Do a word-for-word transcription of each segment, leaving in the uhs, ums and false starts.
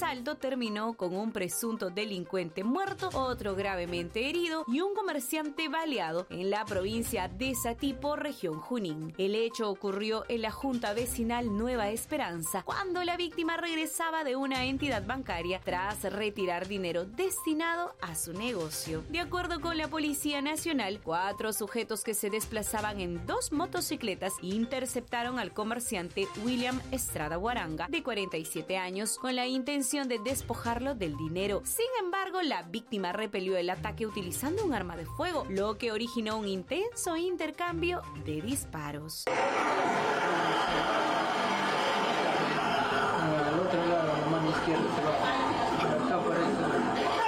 asalto terminó con un presunto delincuente muerto, otro gravemente herido y un comerciante baleado en la provincia de Satipo, región Junín. El hecho ocurrió en la Junta Vecinal Nueva Esperanza, cuando la víctima regresaba de una entidad bancaria tras retirar dinero destinado a su negocio. De acuerdo con la Policía Nacional, cuatro sujetos que se desplazaban en dos motocicletas interceptaron al comerciante William Estrada Guaranga, de cuarenta y siete años, con la intención de despojarlo del dinero. Sin embargo, la víctima repelió el ataque utilizando un arma de fuego, lo que originó un intenso intercambio de disparos. Al otro lado, la mano izquierda se va. Acá por eso.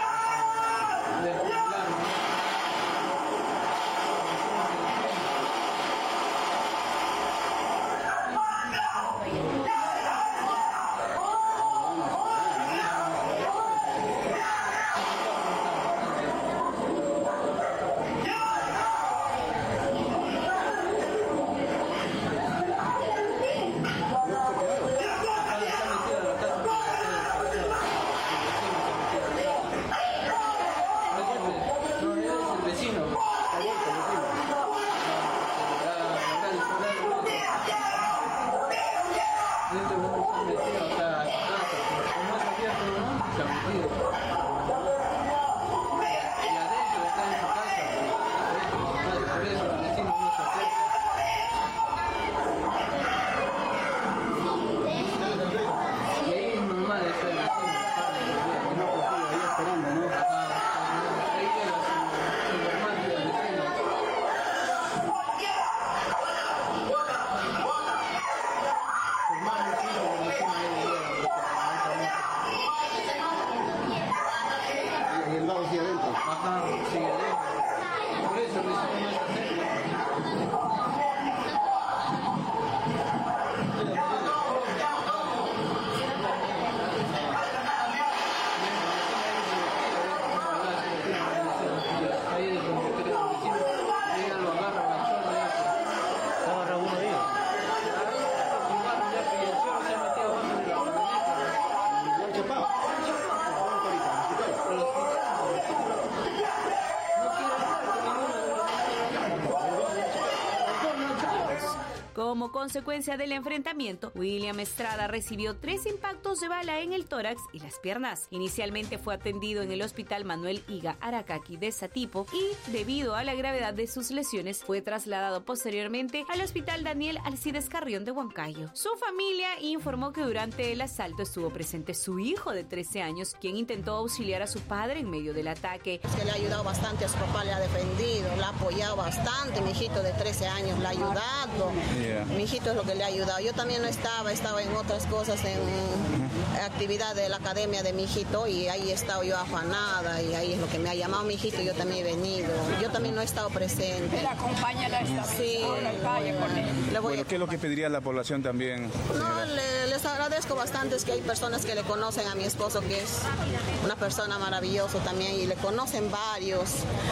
Como consecuencia del enfrentamiento, William Estrada recibió tres impactos de bala en el tórax y las piernas. Inicialmente fue atendido en el Hospital Manuel Higa Aracaqui de Satipo y, debido a la gravedad de sus lesiones, fue trasladado posteriormente al Hospital Daniel Alcides Carrión de Huancayo. Su familia informó que durante el asalto estuvo presente su hijo de trece años, quien intentó auxiliar a su padre en medio del ataque. Es que le ha ayudado bastante, a su papá le ha defendido, le ha apoyado bastante. Mi hijito de trece años le ha ayudado. Yeah. Mi hijito es lo que le ha ayudado. Yo también no estaba, estaba en otras cosas, en uh-huh. actividad de la academia de mi hijito, y ahí he estado yo afanada, y ahí es lo que me ha llamado mi hijito, yo también he venido. Yo también no he estado presente. Él acompaña a esta sí, calle con él. Le voy bueno, a... ¿Qué es lo que pediría la población también? No, le, les agradezco bastante, es que hay personas que le conocen a mi esposo, que es una persona maravillosa también, y le conocen varios.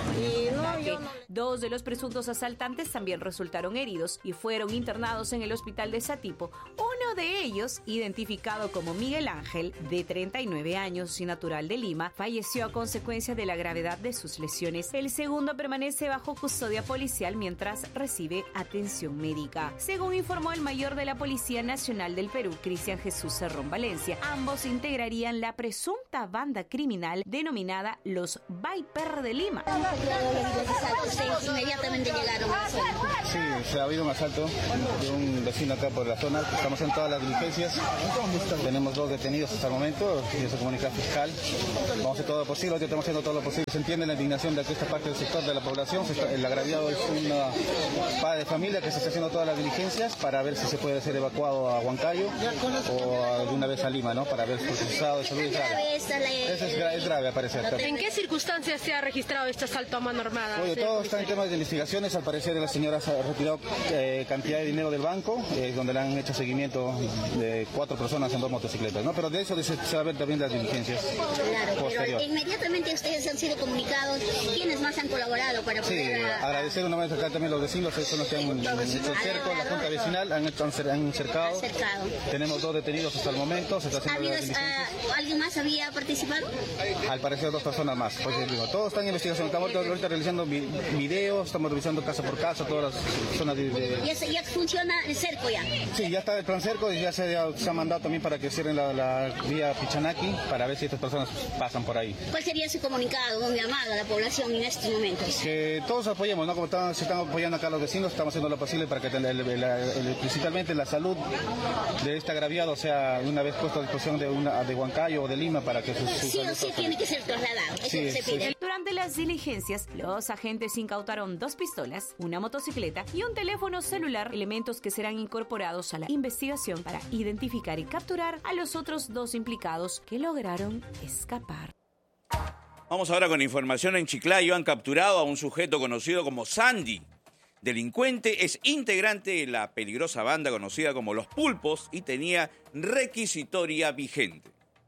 Y no, yo no... Dos de los presuntos asaltantes también resultaron heridos y fueron internados en el hospital de Satipo. Uno de ellos, identificado como Miguel Ángel, de treinta y nueve años y natural de Lima, falleció a consecuencia de la gravedad de sus lesiones. El segundo permanece bajo custodia policial mientras recibe atención médica. Según informó el mayor de la Policía Nacional del Perú, Cristian Jesús Cerrón Valencia, ambos integrarían la presunta banda criminal denominada los Viper de Lima. Inmediatamente llegaron. Sí, se ha habido un asalto de un vecino acá por la zona. Estamos en todas las diligencias. Tenemos dos detenidos hasta el momento y se comunica al fiscal. Vamos a hacer todo lo posible, hoy estamos haciendo todo lo posible. Se entiende la indignación de esta parte del sector de la población. El agraviado es una padre de familia que se está haciendo todas las diligencias para ver si se puede ser evacuado a Huancayo o de una vez a Lima, ¿no? Para ver su estado de salud. Es grave. Eso es, gra es grave, aparece acá. ¿En qué circunstancias se ha registrado este asalto a mano armada? Oye, todo está en temas de investigaciones. Al parecer la señora se ha retirado eh, cantidad de dinero del banco, eh, donde le han hecho seguimiento de cuatro personas en dos motocicletas, ¿no? Pero de eso se, se va a ver también las diligencias. Claro, posterior. Pero inmediatamente ustedes han sido comunicados. ¿Quiénes más han colaborado para poder...? Sí, a... agradecer una vez acá también los vecinos, son los que han hecho cerco, la junta vecinal, han, han cercado. cercado. Tenemos tenemos dos detenidos hasta el momento. Se está haciendo las diligencias. Uh, ¿Alguien más había participado? Al parecer dos personas más. Pues, digo, todos están en investigación. Estamos ahorita realizando videos, estamos revisando casa por casa, todas las zonas de... de... ¿Ya, ya funciona el cerco ya? Sí, ya está el plan cerco y ya se, ya se ha mandado también para que cierren la, la vía Pichanaki para ver si estas personas pasan por ahí. ¿Cuál sería su comunicado, un llamado a la población en estos momentos? Que todos apoyemos, ¿no? Como están, se están apoyando acá los vecinos, estamos haciendo lo posible para que el, el, el, el, principalmente la salud de este agraviado sea una vez puesto a disposición de, una, de Huancayo o de Lima para que su, su sí o sí tiene que ser trasladado. Eso sí, se pide. Sí. Durante las diligencias, los agentes incautaron dos pistolas, una motocicleta y un teléfono celular, elementos que serán incorporados a la investigación para identificar y capturar a los otros dos implicados que lograron escapar. Vamos ahora con información. En Chiclayo han capturado a un sujeto conocido como Sandy. Delincuente, es integrante de la peligrosa banda conocida como Los Pulpos y tenía requisitoria vigente.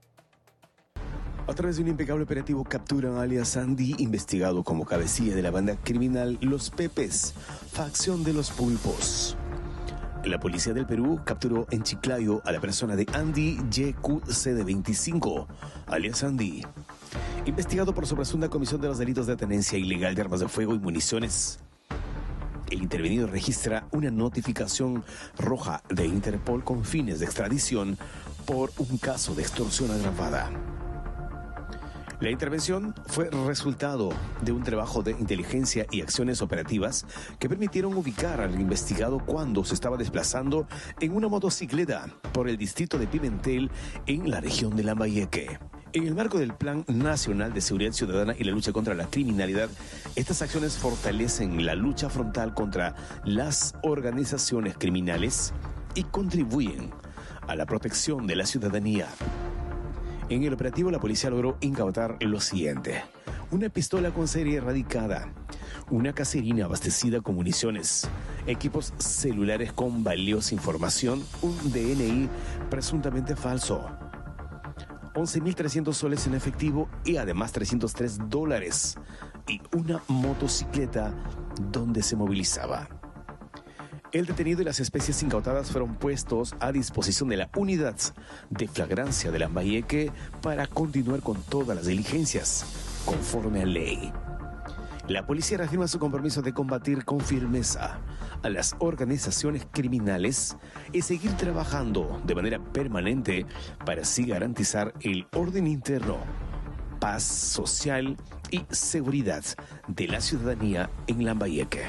A través de un impecable operativo capturan a alias Sandy, investigado como cabecilla de la banda criminal Los Pepes, facción de Los Pulpos. La policía del Perú capturó en Chiclayo a la persona de Andy Y Q C de veinticinco, alias Sandy, investigado por su presunta comisión de los delitos de tenencia ilegal de armas de fuego y municiones. El intervenido registra una notificación roja de Interpol con fines de extradición por un caso de extorsión agravada. La intervención fue resultado de un trabajo de inteligencia y acciones operativas que permitieron ubicar al investigado cuando se estaba desplazando en una motocicleta por el distrito de Pimentel en la región de Lambayeque. En el marco del Plan Nacional de Seguridad Ciudadana y la lucha contra la criminalidad, estas acciones fortalecen la lucha frontal contra las organizaciones criminales y contribuyen a la protección de la ciudadanía. En el operativo, la policía logró incautar lo siguiente: una pistola con serie erradicada, una caserina abastecida con municiones, equipos celulares con valiosa información, un D N I presuntamente falso, once mil trescientos soles en efectivo y además trescientos tres dólares y una motocicleta donde se movilizaba. El detenido y las especies incautadas fueron puestos a disposición de la unidad de flagrancia de Lambayeque para continuar con todas las diligencias conforme a ley. La policía reafirma su compromiso de combatir con firmeza a las organizaciones criminales y seguir trabajando de manera permanente para así garantizar el orden interno, paz social y seguridad de la ciudadanía en Lambayeque.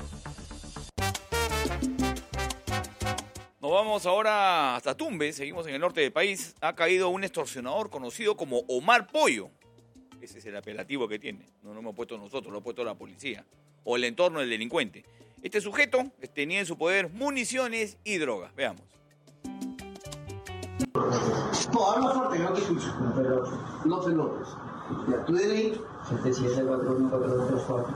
Nos vamos ahora hasta Tumbes, seguimos en el norte del país. Ha caído un extorsionador conocido como Omar Pollo. Ese es el apelativo que tiene. No lo hemos puesto nosotros, lo ha puesto la policía. O el entorno del delincuente. Este sujeto tenía en su poder municiones y drogas. Veamos. No, habla fuerte, no te escucho. Pero López López. Ya, tu D N I. siete siete cuatro uno cuatro dos tres cuatro.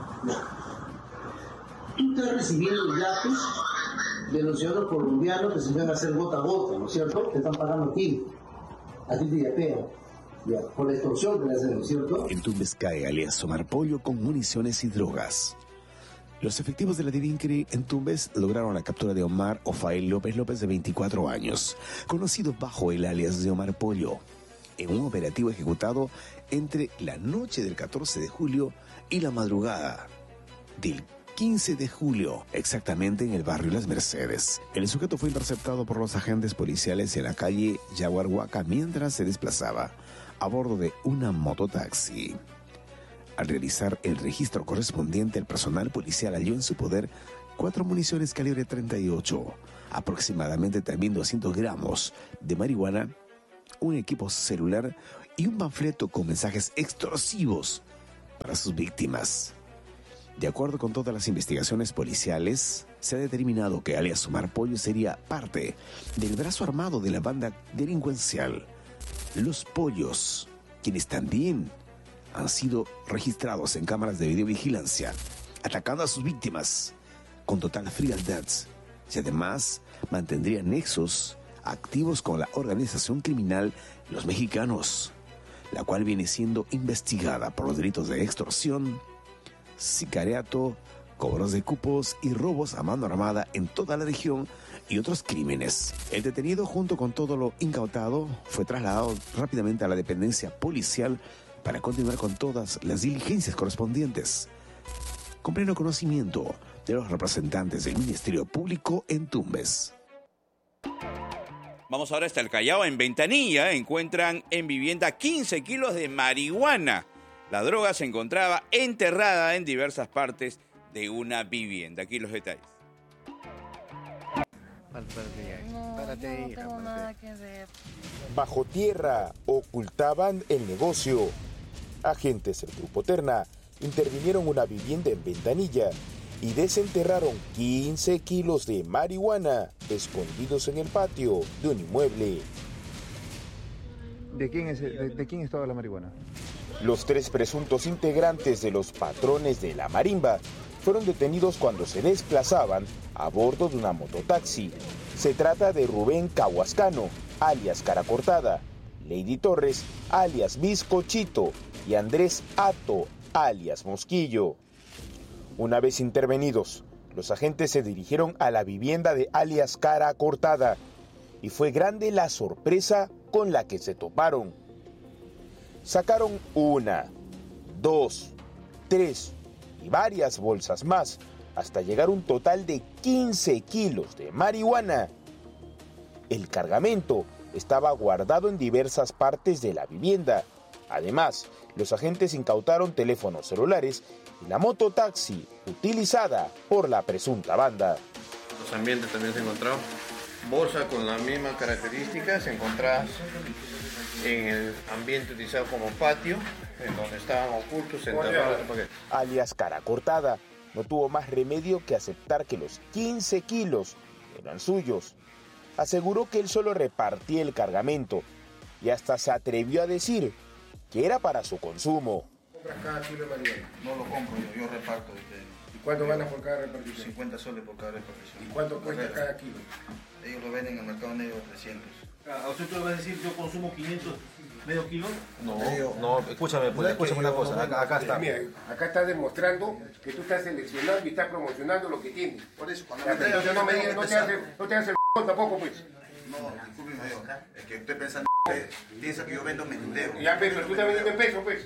Tú estás recibiendo los datos de los ciudadanos colombianos que se van a hacer gota a gota, ¿no es cierto? Te están pagando a ti. A ti te yapean. Ya, por la extorsión que le hacen, ¿no es cierto? En Tumbes cae alias Omar Pollo con municiones y drogas. Los efectivos de la DIVINCRI en Tumbes lograron la captura de Omar Ofael López López, de veinticuatro años, conocido bajo el alias de Omar Pollo, en un operativo ejecutado entre la noche del catorce de julio y la madrugada del quince de julio, exactamente en el barrio Las Mercedes. El sujeto fue interceptado por los agentes policiales en la calle Yaguarhuaca mientras se desplazaba a bordo de una mototaxi. Al realizar el registro correspondiente, el personal policial halló en su poder cuatro municiones calibre treinta y ocho, aproximadamente también doscientos gramos de marihuana, un equipo celular y un panfleto con mensajes extorsivos para sus víctimas. De acuerdo con todas las investigaciones policiales, se ha determinado que alias Omar Pollo sería parte del brazo armado de la banda delincuencial Los Pollos, quienes también han sido registrados en cámaras de videovigilancia, atacando a sus víctimas con total frialdad, y además mantendrían nexos activos con la organización criminal Los Mexicanos, la cual viene siendo investigada por los delitos de extorsión, sicariato, cobros de cupos y robos a mano armada en toda la región y otros crímenes. El detenido, junto con todo lo incautado, fue trasladado rápidamente a la dependencia policial para continuar con todas las diligencias correspondientes, con pleno conocimiento de los representantes del Ministerio Público en Tumbes. Vamos ahora hasta el Callao. En Ventanilla encuentran en vivienda quince kilos de marihuana. La droga se encontraba enterrada en diversas partes de una vivienda. Aquí los detalles. No, no tengo nada que ver. Bajo tierra ocultaban el negocio. Agentes del Grupo Terna intervinieron una vivienda en Ventanilla y desenterraron quince kilos de marihuana escondidos en el patio de un inmueble. ¿De quién es, de, de quién es toda la marihuana? Los tres presuntos integrantes de los patrones de la marimba fueron detenidos cuando se desplazaban a bordo de una mototaxi. Se trata de Rubén Cahuascano, alias Cara Cortada, Lady Torres, alias Bizcochito, y Andrés Ato, alias Mosquillo. Una vez intervenidos, los agentes se dirigieron a la vivienda de alias Cara Cortada y fue grande la sorpresa con la que se toparon. Sacaron una, dos, tres y varias bolsas más hasta llegar a un total de quince kilos de marihuana. El cargamento estaba guardado en diversas partes de la vivienda. Además, los agentes incautaron teléfonos celulares y la mototaxi utilizada por la presunta banda. Los ambientes también se encontraron. Bolsa con las mismas características encontradas en el ambiente utilizado como patio, en donde estaban ocultos enterrados los paquetes. Alias Cara Cortada no tuvo más remedio que aceptar que los quince kilos eran suyos. Aseguró que él solo repartía el cargamento y hasta se atrevió a decir que era para su consumo. ¿Compras cada kilo de marihuana? No lo compro yo, yo reparto. ¿Y cuánto ganas por cada repartición? cincuenta soles por cada repartición. ¿Y cuánto cuesta Correcto. cada kilo? Ellos lo venden en el mercado negro trescientos. ¿A usted tú le vas a decir yo consumo quinientos, medio kilo? No, no, escúchame, pues, escúchame una cosa, acá, acá está. Mira, acá estás demostrando que tú estás seleccionando y estás promocionando lo que tienes. Por eso, cuando ya, me entonces no me digas, no te haces no te hace el tampoco, pues. No, discúlpeme, es que usted piensa, piensa que yo vendo menudeo. Ya, pero tú estás vendiendo en pesos, pues.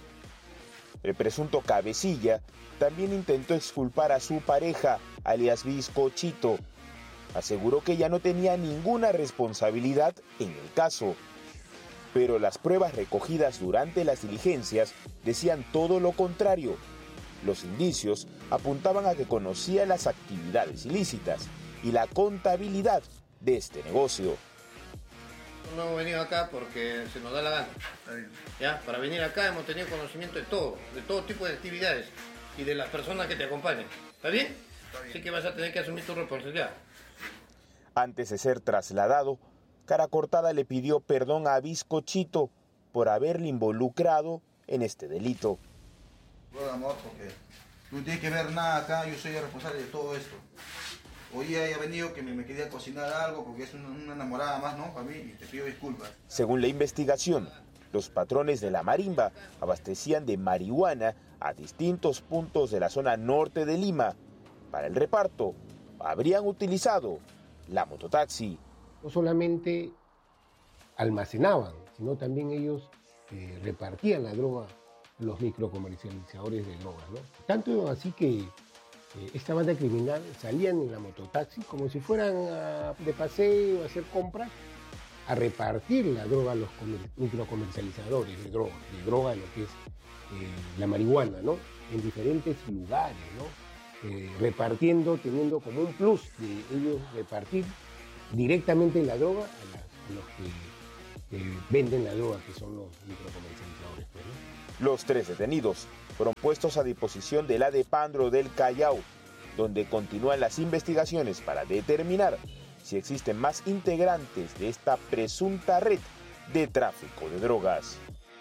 El presunto cabecilla también intentó exculpar a su pareja, alias Bizcochito. Aseguró que ella no tenía ninguna responsabilidad en el caso. Pero las pruebas recogidas durante las diligencias decían todo lo contrario. Los indicios apuntaban a que conocía las actividades ilícitas y la contabilidad de este negocio. No hemos venido acá porque se nos da la gana. ¿Ya? Para venir acá hemos tenido conocimiento de todo, de todo tipo de actividades y de las personas que te acompañan. ¿Está bien? Está bien. Así que vas a tener que asumir tu responsabilidad. Antes de ser trasladado, Cara Cortada le pidió perdón a Bizcochito por haberle involucrado en este delito. Bueno, amor, porque tú no tienes que ver nada acá, yo soy el responsable de todo esto. Hoy haya venido que me, me quería cocinar algo porque es una, una enamorada más, ¿no? Para mí, y te pido disculpas. Según la investigación, los patrones de la marimba abastecían de marihuana a distintos puntos de la zona norte de Lima. Para el reparto, habrían utilizado la mototaxi. No solamente almacenaban, sino también ellos eh, repartían la droga, los microcomercializadores de drogas, ¿no? Tanto así que eh, esta banda criminal salían en la mototaxi como si fueran a, de paseo a hacer compras, a repartir la droga a los comer, microcomercializadores de droga, de droga lo que es eh, la marihuana, ¿no? En diferentes lugares, ¿no? Eh, repartiendo, teniendo como un plus de ellos repartir directamente la droga a, las, a los que eh, venden la droga, que son los microcomercializadores. Pues, ¿no? Los tres detenidos fueron puestos a disposición del ADEPANDRO del Callao, donde continúan las investigaciones para determinar si existen más integrantes de esta presunta red de tráfico de drogas.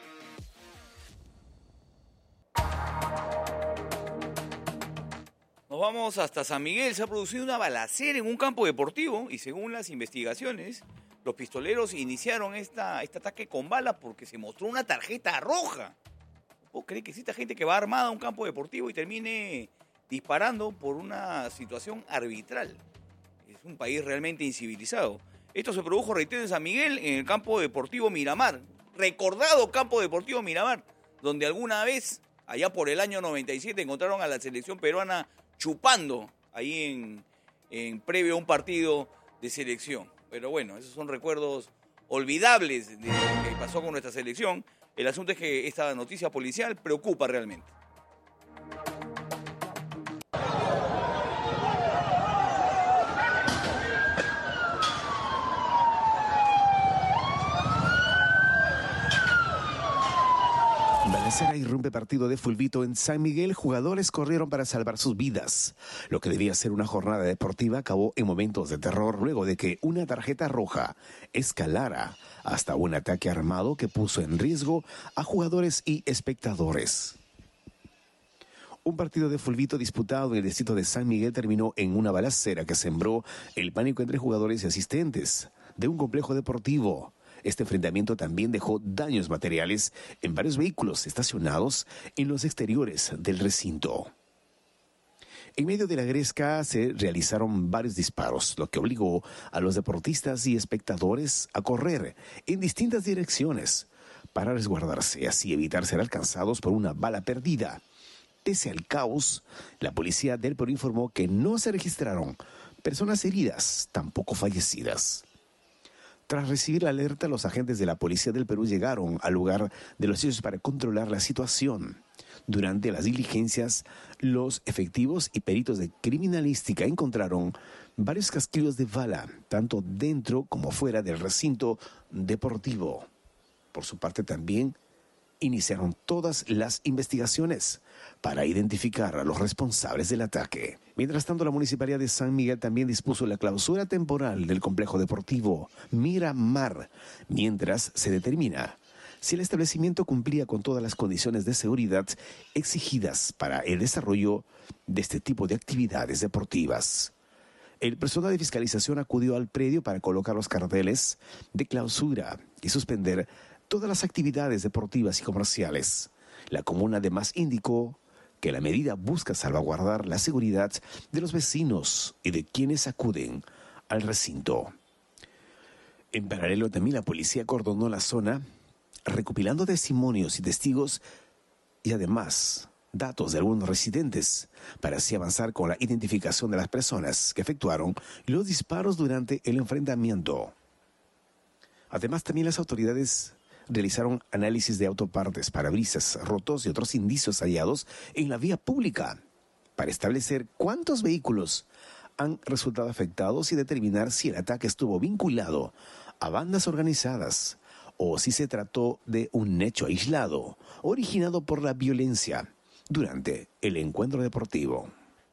Nos vamos hasta San Miguel. Se ha producido una balacera en un campo deportivo y según las investigaciones, los pistoleros iniciaron esta, este ataque con balas porque se mostró una tarjeta roja. ¿No puedo creer que exista gente que va armada a un campo deportivo y termine disparando por una situación arbitral? Es Es un país realmente incivilizado. Esto se produjo, reitero, en San Miguel, en el campo deportivo Miramar. Recordado campo deportivo Miramar, donde alguna vez, allá por el año noventa y siete, encontraron a la selección peruana chupando ahí en, en previo a un partido de selección. Pero bueno, esos son recuerdos olvidables de lo que pasó con nuestra selección. El asunto es que esta noticia policial preocupa realmente. Balacera irrumpe partido de fulbito en San Miguel. Jugadores corrieron para salvar sus vidas. Lo que debía ser una jornada deportiva acabó en momentos de terror luego de que una tarjeta roja escalara hasta un ataque armado que puso en riesgo a jugadores y espectadores. Un partido de fulbito disputado en el distrito de San Miguel terminó en una balacera que sembró el pánico entre jugadores y asistentes de un complejo deportivo. Este enfrentamiento también dejó daños materiales en varios vehículos estacionados en los exteriores del recinto. En medio de la gresca se realizaron varios disparos, lo que obligó a los deportistas y espectadores a correr en distintas direcciones para resguardarse y así evitar ser alcanzados por una bala perdida. Pese al caos, la policía del Perú informó que no se registraron personas heridas, tampoco fallecidas. Tras recibir la alerta, los agentes de la Policía del Perú llegaron al lugar de los hechos para controlar la situación. Durante las diligencias, los efectivos y peritos de criminalística encontraron varios casquillos de bala, tanto dentro como fuera del recinto deportivo. Por su parte, también iniciaron todas las investigaciones para identificar a los responsables del ataque. Mientras tanto, la Municipalidad de San Miguel también dispuso la clausura temporal del complejo deportivo Miramar, mientras se determina si el establecimiento cumplía con todas las condiciones de seguridad exigidas para el desarrollo de este tipo de actividades deportivas. El personal de fiscalización acudió al predio para colocar los carteles de clausura y suspender todas las actividades deportivas y comerciales. La comuna además indicó que la medida busca salvaguardar la seguridad de los vecinos y de quienes acuden al recinto. En paralelo, también la policía acordonó la zona, recopilando testimonios y testigos y además datos de algunos residentes, para así avanzar con la identificación de las personas que efectuaron los disparos durante el enfrentamiento. Además, también las autoridades realizaron análisis de autopartes, parabrisas rotos y otros indicios hallados en la vía pública para establecer cuántos vehículos han resultado afectados y determinar si el ataque estuvo vinculado a bandas organizadas o si se trató de un hecho aislado originado por la violencia durante el encuentro deportivo.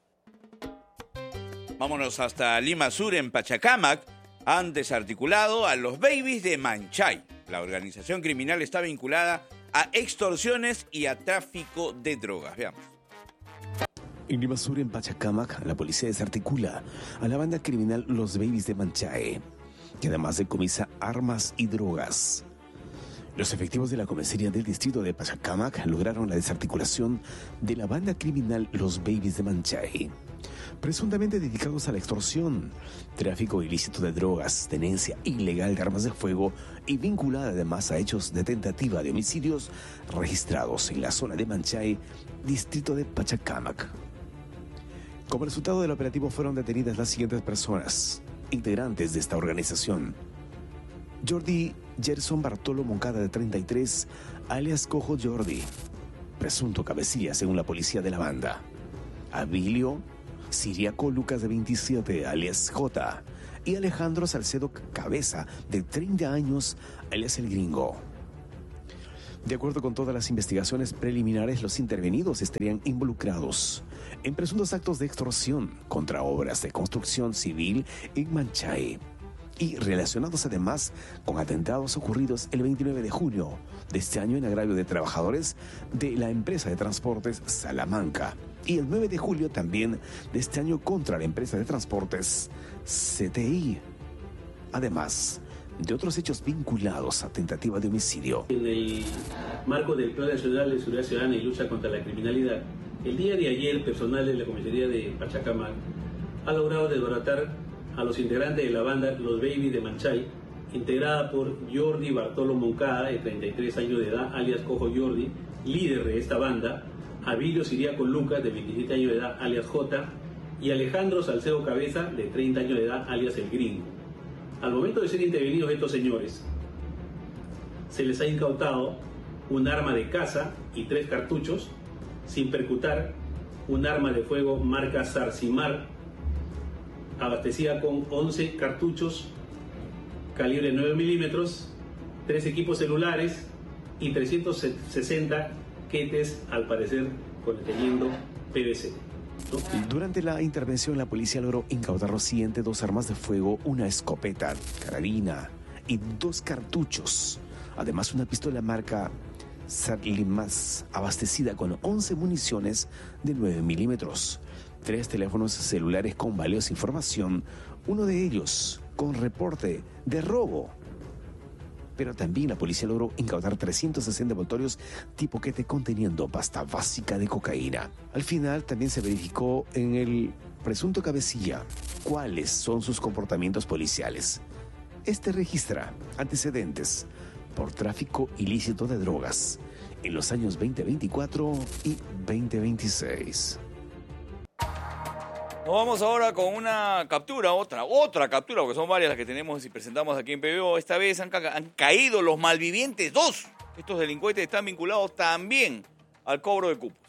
Vámonos hasta Lima Sur, en Pachacámac. Han desarticulado a los babies de Manchay. La organización criminal está vinculada a extorsiones y a tráfico de drogas. Veamos. En Lima Sur, en Pachacámac, la policía desarticula a la banda criminal Los Babies de Manchay, que además decomisa armas y drogas. Los efectivos de la comisaría del distrito de Pachacámac lograron la desarticulación de la banda criminal Los Babies de Manchay, presuntamente dedicados a la extorsión, tráfico ilícito de drogas, tenencia ilegal de armas de fuego y vinculada además a hechos de tentativa de homicidios registrados en la zona de Manchay, distrito de Pachacámac. Como resultado del operativo fueron detenidas las siguientes personas, integrantes de esta organización: Jordi Gerson Bartolo Moncada, de treinta y tres, alias Cojo Jordi, presunto cabecilla según la policía de la banda; Abilio Siriaco Lucas, de veintisiete, alias J, y Alejandro Salcedo Cabeza, de treinta años, alias El Gringo. De acuerdo con todas las investigaciones preliminares, los intervenidos estarían involucrados en presuntos actos de extorsión contra obras de construcción civil en Manchay y relacionados además con atentados ocurridos el veintinueve de junio de este año en agravio de trabajadores de la empresa de transportes Salamanca y el nueve de julio también de este año contra la empresa de transportes C T I, además de otros hechos vinculados a tentativa de homicidio. En el marco del Plan Nacional de Seguridad Ciudadana y Lucha contra la Criminalidad, el día de ayer personal de la comisaría de Pachacámac ha logrado desbaratar a los integrantes de la banda Los Babies de Manchay, integrada por Jordi Bartolo Moncada, de treinta y tres años de edad, alias Cojo Jordi, líder de esta banda, Abilio Siriaco Lucas, de veintisiete años de edad, alias J, y Alejandro Salcedo Cabeza, de treinta años de edad, alias El Gringo. Al momento de ser intervenidos estos señores, se les ha incautado un arma de caza y tres cartuchos, sin percutar un arma de fuego marca Zarcimar, abastecida con once cartuchos calibre nueve milímetros, tres equipos celulares y trescientos sesenta quetes, al parecer conteniendo P V C. ¿No? Durante la intervención, la policía logró incautar lo siguiente: dos armas de fuego, una escopeta, carabina y dos cartuchos. Además, una pistola marca Sarlimas, abastecida con once municiones de nueve milímetros. Tres teléfonos celulares con valiosa información, uno de ellos con reporte de robo. Pero también la policía logró incautar trescientos sesenta envoltorios tipo quete conteniendo pasta básica de cocaína. Al final también se verificó en el presunto cabecilla cuáles son sus comportamientos policiales. Este registra antecedentes por tráfico ilícito de drogas en los años veinte veinticuatro y veinte veintiséis. Nos vamos ahora con una captura, otra, otra captura, porque son varias las que tenemos y presentamos aquí en P B O. Esta vez han, ca- han caído los malvivientes dos. Estos delincuentes están vinculados también al cobro de cupos.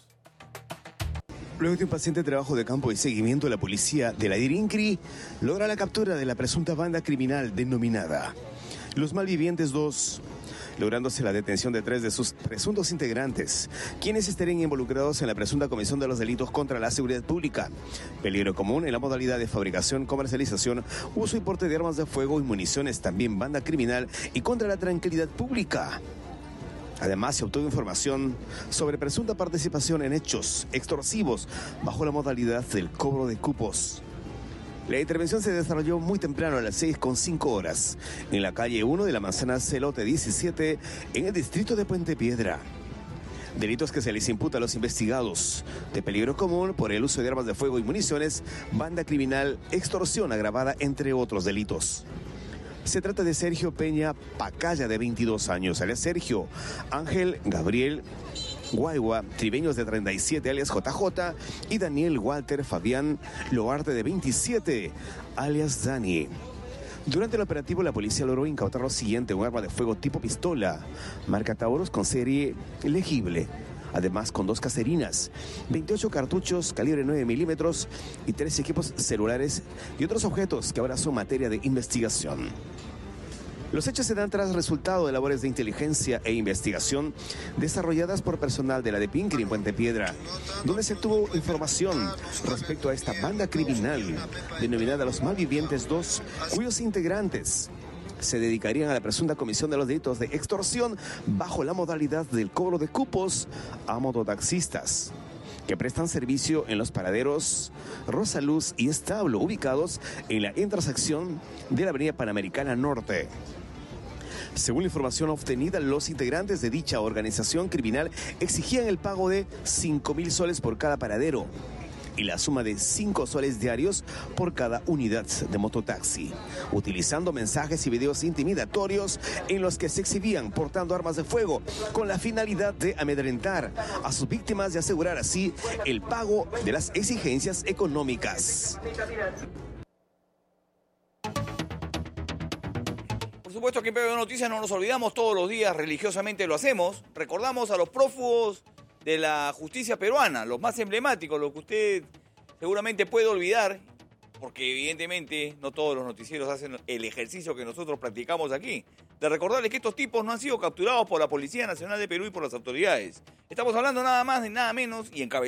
Luego de un paciente trabajo de campo y seguimiento, la policía de la DIRINCRI logra la captura de la presunta banda criminal denominada Los Malvivientes dos, lográndose la detención de tres de sus presuntos integrantes, quienes estarían involucrados en la presunta comisión de los delitos contra la seguridad pública, peligro común en la modalidad de fabricación, comercialización, uso y porte de armas de fuego y municiones, también banda criminal y contra la tranquilidad pública. Además, se obtuvo información sobre presunta participación en hechos extorsivos bajo la modalidad del cobro de cupos. La intervención se desarrolló muy temprano, a las seis con cinco horas, en la calle uno de la manzana Celote diecisiete, en el distrito de Puente Piedra. Delitos que se les imputa a los investigados: de peligro común por el uso de armas de fuego y municiones, banda criminal, extorsión agravada, entre otros delitos. Se trata de Sergio Peña Pacaya, de veintidós años, alias Sergio, Ángel Gabriel Guaigua, tribeños de treinta y siete, alias J J, y Daniel Walter Fabián Loarte, de veintisiete, alias Dani. Durante el operativo, la policía logró incautar lo siguiente: un arma de fuego tipo pistola, marca Taurus con serie legible, además con dos caserinas, veintiocho cartuchos calibre nueve milímetros y tres equipos celulares y otros objetos que ahora son materia de investigación. Los hechos se dan tras resultado de labores de inteligencia e investigación desarrolladas por personal de la DIRINCRI en Puente Piedra, donde se tuvo información respecto a esta banda criminal denominada Los Malvivientes dos, cuyos integrantes se dedicarían a la presunta comisión de los delitos de extorsión bajo la modalidad del cobro de cupos a mototaxistas que prestan servicio en los paraderos Rosaluz y Establo, ubicados en la intersección de la avenida Panamericana Norte. Según la información obtenida, los integrantes de dicha organización criminal exigían el pago de cinco mil soles por cada paradero y la suma de cinco soles diarios por cada unidad de mototaxi, utilizando mensajes y videos intimidatorios en los que se exhibían portando armas de fuego con la finalidad de amedrentar a sus víctimas y asegurar así el pago de las exigencias económicas. Por supuesto, aquí en P B O Noticias no nos olvidamos, todos los días religiosamente lo hacemos. Recordamos a los prófugos de la justicia peruana, los más emblemáticos, los que usted seguramente puede olvidar, porque evidentemente no todos los noticieros hacen el ejercicio que nosotros practicamos aquí, de recordarles que estos tipos no han sido capturados por la Policía Nacional de Perú y por las autoridades. Estamos hablando nada más ni nada menos y encabezados